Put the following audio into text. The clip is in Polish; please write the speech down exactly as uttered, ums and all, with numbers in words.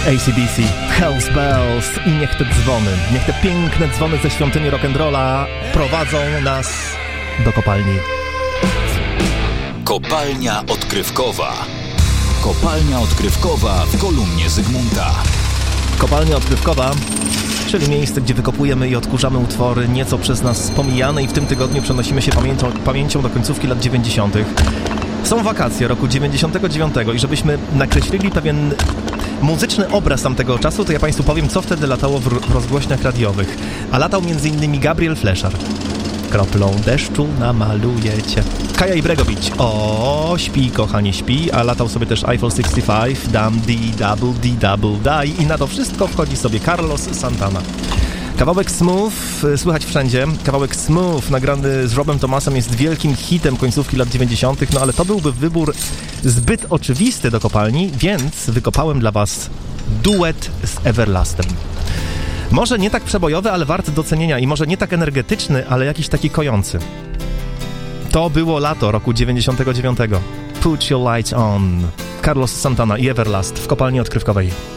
A C D C, Hell's Bells i niech te dzwony, niech te piękne dzwony ze świątyni rock'n'rolla prowadzą nas do kopalni. Kopalnia odkrywkowa. Kopalnia odkrywkowa w kolumnie Zygmunta. Kopalnia odkrywkowa, czyli miejsce, gdzie wykopujemy i odkurzamy utwory nieco przez nas pomijane i w tym tygodniu przenosimy się pamięcią, pamięcią do końcówki lat dziewięćdziesiątych. Są wakacje roku dziewięćdziesiątego dziewiątego i żebyśmy nakreślili pewien muzyczny obraz tamtego czasu, to ja Państwu powiem, co wtedy latało w, w rozgłośniach radiowych. A latał między innymi Gabriel Fleszar. Kroplą deszczu namaluje cię. Kaja Ibregowicz. O, śpi, kochanie, śpi. A latał sobie też Eiffel sześćdziesiąt pięć, Dam D, Double D, Double Die. I na to wszystko wchodzi sobie Carlos Santana. Kawałek Smooth, słychać wszędzie. Kawałek Smooth, nagrany z Robem Thomasem, jest wielkim hitem końcówki lat dziewięćdziesiątych. No ale to byłby wybór zbyt oczywisty do kopalni, więc wykopałem dla Was duet z Everlastem. Może nie tak przebojowy, ale wart docenienia i może nie tak energetyczny, ale jakiś taki kojący. To było lato roku dziewięćdziesiątego dziewiątego. Put your lights on. Carlos Santana i Everlast w kopalni odkrywkowej.